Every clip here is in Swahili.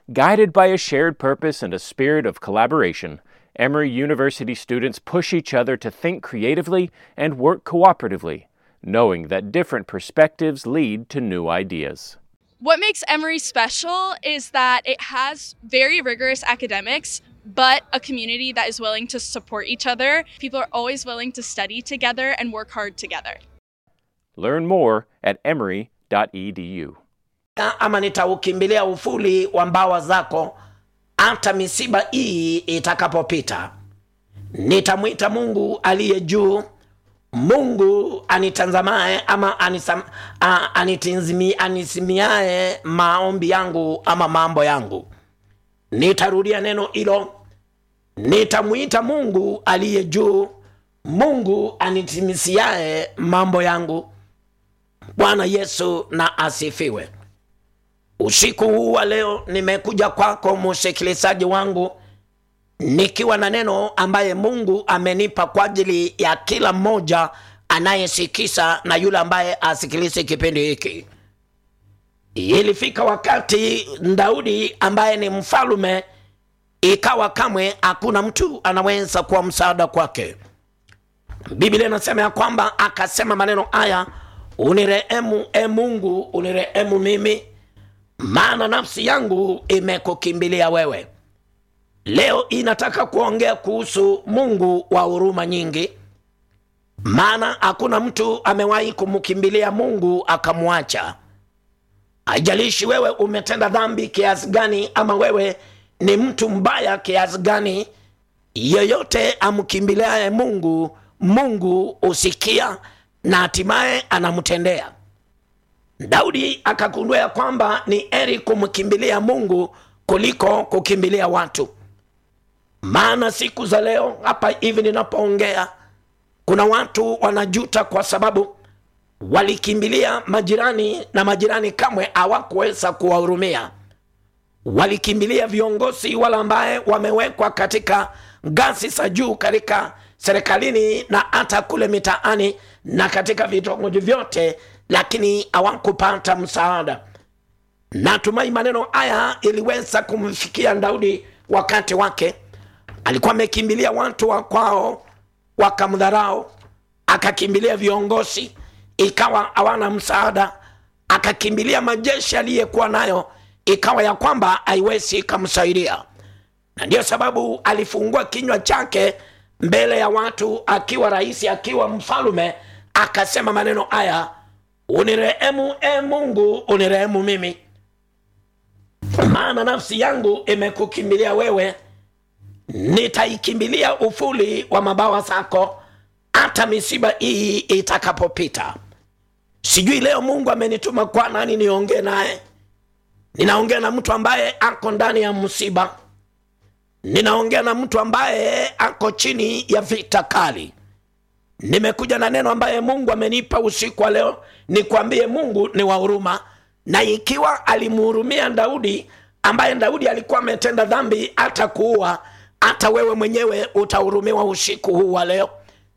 Guided by a shared purpose and a spirit of collaboration, Emory University students push each other to think creatively and work cooperatively, knowing that different perspectives lead to new ideas. What makes Emory special is that it has very rigorous academics, but a community that is willing to support each other. People are always willing to study together and work hard together. Learn more at emory.edu. Ama nitaukimbilia ufuli wa mbawa zako hata misiba hii itakapopita. Nitamwita Mungu aliye juu, Mungu anitanzamae ama anisimiae maombi yangu ama mambo yangu. Nitarudia neno hilo. Nitamwita Mungu aliye juu, Mungu anitimisiae mambo yangu. Bwana Yesu na asifiwe. Usiku huu wa leo nimekuja kwako msikilizaji wangu nikiwa na neno ambaye Mungu amenipa kwa ajili ya kila mmoja anayesikisa na yule ambaye asikilize kipindi hiki. Ilifika wakati Daudi ambaye ni mfalme, ikawa kamwe hakuna mtu anaweza kuwa msaada kwake. Biblia inasema ya kwamba akasema maneno haya, unirehemu Mungu, unirehemu mimi, maana nafsi yangu imekukimbilia wewe. Leo inataka kuongea kuhusu Mungu wa huruma nyingi, maana hakuna mtu amewahi kumkimbilia Mungu akamwacha. Haijalishi wewe umetenda dhambi kiasi gani ama wewe ni mtu mbaya kiasi gani, yeyote amkimbiliaye Mungu, Mungu usikia na hatimaye anamtendea. Daudi akagundua kwamba ni heri kumkimbilia Mungu kuliko kukimbilia watu. Maana siku za leo hapa hivi ninapoongea, kuna watu wanajuta kwa sababu walikimbilia majirani na majirani kamwe hawakuweza kuwahurumia. Walikimbilia viongozi wale ambaye wamewekwa katika ngazi za juu katika serikalini na hata kule mitaani na katika vitongoji vyote, lakini hawakupata msaada. Natumai maneno haya iliweza kumfikia Daudi wakati wake. Alikuwa amekimbilia watu wa kwao wakamdharau, akakimbilia viongozi ikawa hawana msaada, akakimbilia majeshi aliyekuwa nayo ikawa ya kwamba haiwezi kumsaidia. Na ndio sababu alifungua kinywa chake mbele ya watu akiwa rais, akiwa mfalme, akasema maneno haya, unirehemu Mungu, unirehemu mimi, maana nafsi yangu imekukimbilia wewe. Nitaikimbilia ufuli wa mabawa zako hata misiba hii itakapopita. Sijui leo Mungu amenituma kwa nani niongee naye. Ninaongea na mtu ambaye ako ndani ya msiba. Ninaongea na mtu ambaye ako chini ya vita kali. Nimekuja na neno ambaye Mungu amenipa usiku wa leo, nikwambie Mungu ni wa huruma. Na ikiwa alimhurumia Daudi, ambaye Daudi alikuwa ametenda dhambi hata kuua, hata wewe mwenyewe utahurumiwa usiku huu wa leo.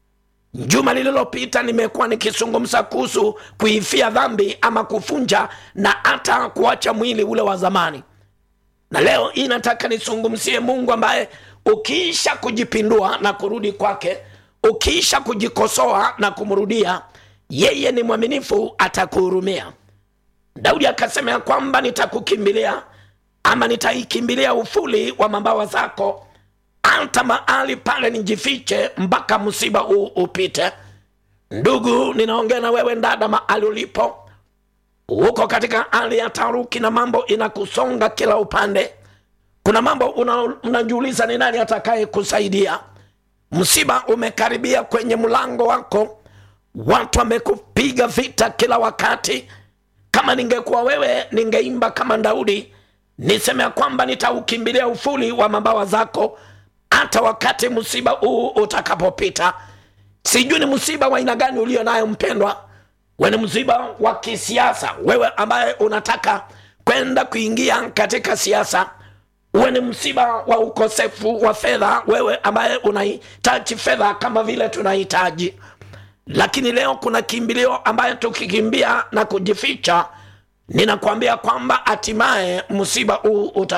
Juma lililopita nimekuwa nikizungumza kuhusu kuifia dhambi ama kufunja na hata kuacha mwili ule wa zamani. Na leo nataka nizungumzie Mungu ambaye ukiisha kujipindua na kurudi kwake, ukiisha kujikosoa na kumrudia, yeye ni mwaminifu, atakuhurumia. Daudi akasema ya kwamba nitakukimbilia ama nitaikimbilia ufuli wa mabawa zako hata mahali pale nijifiche mpaka msiba huu upite. Ndugu, ninaongea na wewe dada mahali ulipo. Uko katika hali ya taharuki na mambo inakusonga kila upande. Kuna mambo unajiuliza ni nani atakaye kusaidia. Msiba umekaribia kwenye mlango wako. Watu wamekupiga vita kila wakati. Kama ningekuwa wewe, ningeimba kama Daudi, niseme ya kwamba nitaukimbilia ufuli wa mabawa zako hata wakati msiba huu utakapopita. Sijui ni msiba wa aina gani ulio nayo mpendwa. Wewe ni msiba wa kisiasa, wewe ambaye unataka kwenda kuingia katika siasa. Wewe ni msiba wa ukosefu wa fedha, wewe ambaye unahitaji fedha kama vile tunahitaji. Lakini leo kuna kimbilio ambaye tukikimbia na kujificha, ninakwambia kwamba hatimaye msiba huu